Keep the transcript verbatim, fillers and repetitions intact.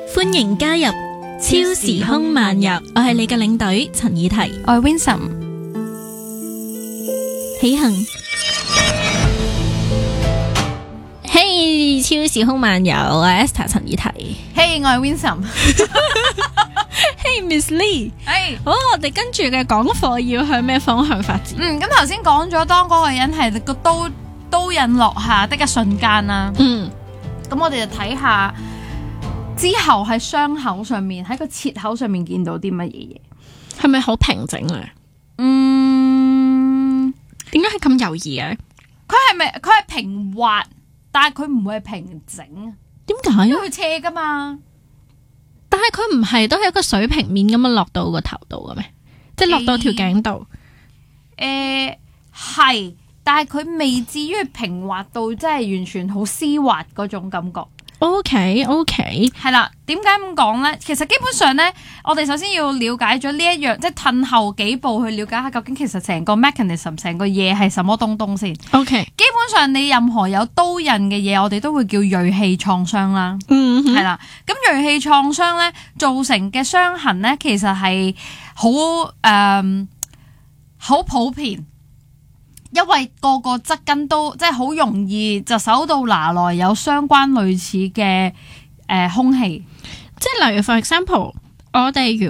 歡迎加入超時空漫遊，我係你嘅領隊陳以提， 我係 Winsome。 起行。嘿，超時空漫遊，我係 Esther 陳以提。 嘿，我係 Winsome。 嘿，Miss Lee。 係， 好，我哋跟住嘅講課要向咩方向發展？ 嗯，咁頭先講咗，當嗰個人係個刀刀刃落下的一瞬間啦。 嗯， 咁我哋就睇下之後喺傷口上面，喺個切口上面見到啲乜嘢嘢？ 係咪好平整啊？ 嗯， 點解係咁猶豫嘅？ 佢係咪佢係平滑，但係佢唔會係平整啊？ 點解？ 因為佢斜噶嘛。 但係佢唔係都係一個水平面咁樣落到個頭度嘅咩？即係落到條頸度。 誒係、呃，但係佢未至於平滑到即係完全好絲滑嗰種感覺。 OK OK， 係啦，點解咁講呢？其實基本上呢，我哋首先要了解咗呢一樣，即係褪後幾步去了解下究竟其實成個 mechanism 成個嘢係什麼東東先。 OK， 基本上你任何有刀刃嘅嘢，我哋都會叫銳器創傷啦。 嗯， 係啦，咁銳器創傷呢，造成嘅傷痕呢，其實係好誒好普遍。因為個個側根都即係好容易就手到拿來有相關類似嘅誒兇器， 即係例如 for example，我哋如